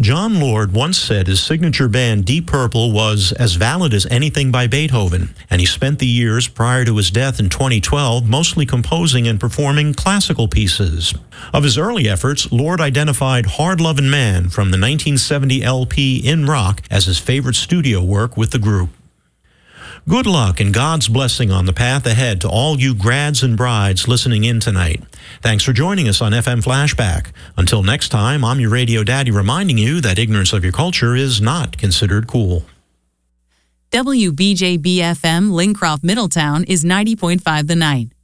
John Lord once said his signature band Deep Purple was as valid as anything by Beethoven, and he spent the years prior to his death in 2012 mostly composing and performing classical pieces. Of his early efforts, Lord identified Hard Lovin' Man from the 1970 LP In Rock as his favorite studio work with the group. Good luck and God's blessing on the path ahead to all you grads and brides listening in tonight. Thanks for joining us on FM Flashback. Until next time, I'm your radio daddy reminding you that ignorance of your culture is not considered cool. WBJB-FM Lincroft Middletown is 90.5 The Night.